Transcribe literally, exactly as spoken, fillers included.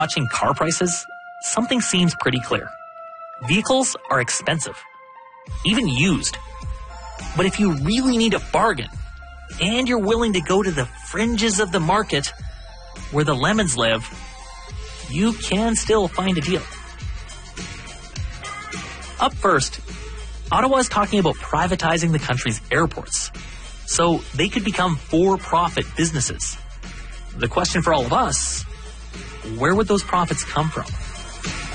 Watching car prices, something seems pretty clear. Vehicles are expensive, even used. But if you really need a bargain, and you're willing to go to the fringes of the market where the lemons live, you can still find a deal. Up first, Ottawa is talking about privatizing the country's airports, so they could become for-profit businesses. The question for all of us, where would those profits come from?